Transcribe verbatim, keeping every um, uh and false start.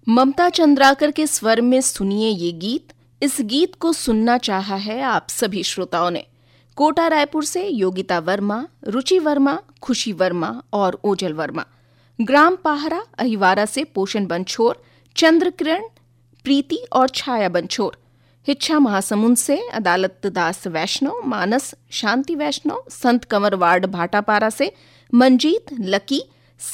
ममता चंद्राकर के स्वर में सुनिए ये गीत। इस गीत को सुनना चाहा है आप सभी श्रोताओं ने। कोटा रायपुर से योगिता वर्मा, रुचि वर्मा, खुशी वर्मा और ओजल वर्मा। ग्राम पाहरा अहिवारा से पोषण बंछोर, चंद्र किरण, प्रीति और छाया बंछोर। हिच्छा महासमुंद से अदालत दास वैष्णव, मानस शांति वैष्णव। संत कंवर वार्ड भाटापारा से मंजीत, लकी,